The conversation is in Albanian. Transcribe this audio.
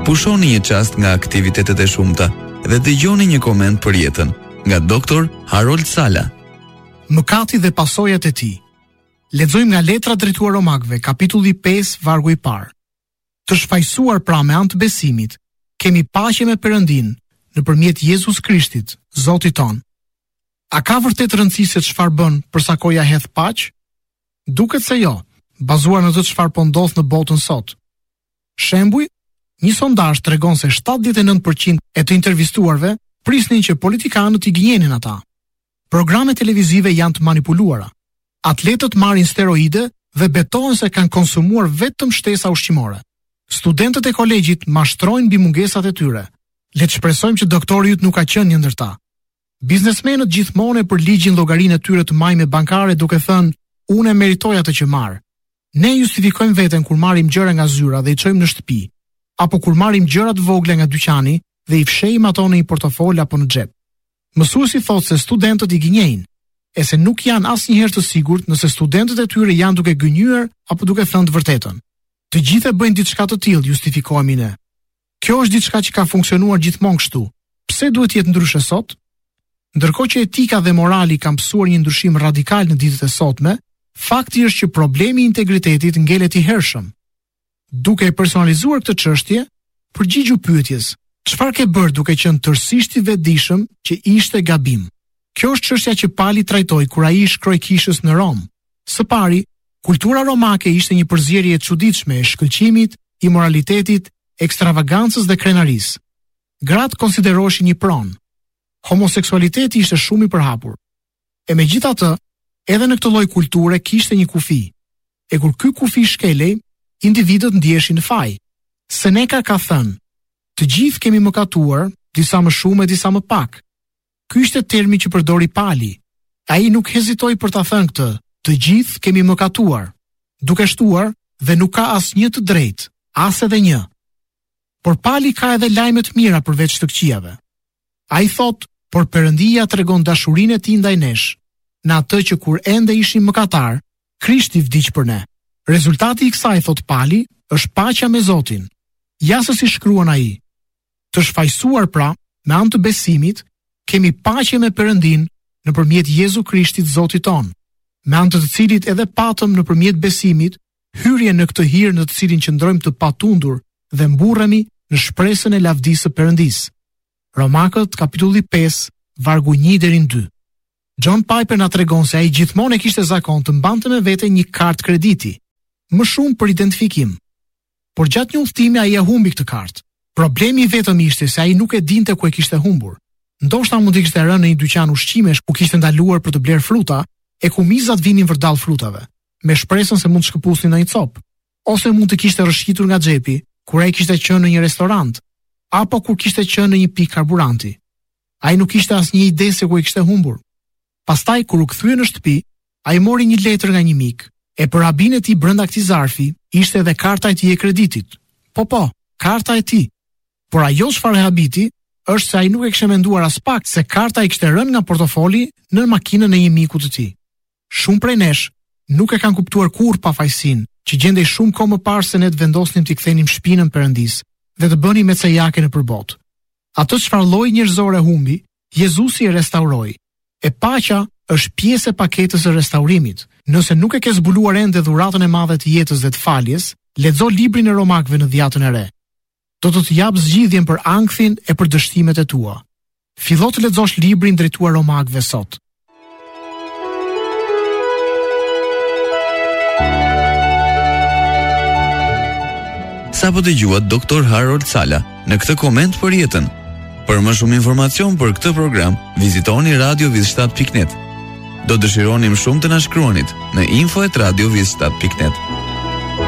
Pushoni një çast nga aktivitetet e shumta dhe dëgjoni një koment për jetën nga Dr. Harold Sala. Mëkati dhe pasojat e tij. Lexojmë nga Letra drejtuar Romakëve, kapitulli 5, vargu i parë. Të shfaqsuar pra me anë të besimit, kemi paqe me Perëndin nëpërmjet Jezus Krishtit, Zoti ton. A ka vërtet rëndësi se çfarë bën përsa koja hedh paqë? Duket se jo, bazuar në të çfarë po ndodh në botën sot. Shembuj, një sondazh tregon se 79% e të intervistuarve prisnin që politikanët i gënjenin ata. Programet televizive janë të manipuluara. Atletët marrin steroide dhe betohen se kanë konsumuar vetëm shtesa ushqimore. Studentët e kolegjit mashtrojnë mbi mungesat e tyre. Le të shpresojmë që doktori yt nuk ka qenë një ndër ta. Biznesmenët gjithmonë për ligjin llogarinë e tyre të majme bankare duke thënë, unë e meritoj atë që marr. Ne justifikojmë veten kur marrim gjëra nga zyra dhe i çojmë në shtëpi, apo kur marrim gjëra të vogla nga dyqani dhe i fshejmë ato në një portofol apo në xhep. Mësuesi thotë se studentët i gënjejnë, e se nuk janë asnjëherë të sigurt nëse studentët e tyre janë duke gënjur apo duke thënë të vërtetën. Të gjithë bëjnë diçka të tillë, justifikohemi ne. Kjo është diçka që ka funksionuar gjithmonë kështu. Pse duhet jetë ndryshe sot? Ndërkohë që etika dhe morali kanë mësuar një ndryshim radikal në ditët e sotme, fakti është që problemi i integritetit ngelet i hershëm. Duke e personalizuar këtë çështje, përgjigju pyetjes: çfarë ke bërë duke qenë tërësisht i vetëdijshëm që ishte gabim? Kjo është çështja që Pali trajtoi kur ai shkroi kishës në Rom. Së pari, kultura romake ishte një përzierje e çuditshme e shkëlqimit, imoralitetit, ekstravagancës dhe krenarisë. Gratë konsideroheshin një pronë. Homoseksualiteti ishte shumë i përhapur. E megjithatë, edhe në këtë lloj kulture kishte një kufi. E kur ky kufi shkelej, individët ndiheshin në faj. Seneca ka thënë: të gjithë kemi mëkatuar, disa më shumë e disa më pak. Ky ishte termi që përdori Pali. Ai nuk hezitoi për ta thënë këtë: të gjithë kemi mëkatuar, duke shtuar dhe nuk ka asnjë të drejtë, as edhe një. Por Pali ka edhe lajme të mira përveç të këqijave. Ai thotë: por Perëndia tregon dashurinë e tij ndaj nesh, në atë që kur ende ishim mëkatar, Krishti vdiq për ne. Rezultati i kësaj, thot Pali, është paqja me Zotin. Ja se si shkruan ai: të shfaqsuar pra, me anë të besimit, kemi paqe me Perëndin nëpërmjet Jezu Krishtit Zotit ton, me anë të cilit edhe patëm nëpërmjet besimit hyrje në këtë hir në të cilin qëndrojmë të patundur dhe mburremi në shpresën e lavdisë së Perëndisë. Romakët, kapitulli 5, vargu 1 deri në 2. John Piper na tregon se ai gjithmonë e kishte zakon të mbante me vete një kartë krediti, më shumë për identifikim. Por gjatë një udhtimi ai e humbi këtë kartë. Problemi vetëm ishte se ai nuk e dinte ku e kishte humbur. Ndoshta mund të kishte rënë në një dyqan ushqimesh ku kishte ndaluar për të bler fruta, e ku mizat vinin vërdall frutave, me shpresën se mund të shkëpusnin në një copë, ose mund të kishte rrëshqitur nga xhepi kur ai kishte qenë në një restorant, apo kur kishte qenë në një pikë karburanti. Ai nuk kishte asnjë ide se ku e kishte humbur. Pastaj kur u kthye në shtëpi, ai mori një letër nga një mik, e për rabin e tij brenda këtij zarfi ishte edhe karta e tij e kreditit. Po, karta e tij. Por ajo çfarë habiti është se ai nuk e kishte menduar as pak se karta i kishte rënë nga portofoli në makinën e një miku të tij. Shumë prej nesh nuk e kanë kuptuar kurrë pafajësinë që gjendej shumë kohë më parë se ne të vendosnim t'i kthenim shpinën Perëndis dhe të bënim mecejake në përbot. Ato çfarë lloj njerëzore humbi, Jezusi e restauroi. E paqja është pjesë e paketës së restaurimit. Nëse nuk e ke zbuluar ende dhuratën e madhe të jetës dhe të faljes, lexo librin e Romakëve në dhjetën e re. Do të jap zgjidhjen për ankthin e për dështimet e tua. Fillo të lexosh librin drejtuar Romakëve sot. Sa po dëgjuat Dr. Harold Sala në këtë koment për jetën. Për më shumë informacion për këtë program, vizitoni radioviz7.net. Do dëshironim shumë të na shkruanit në info@radioviz7.net.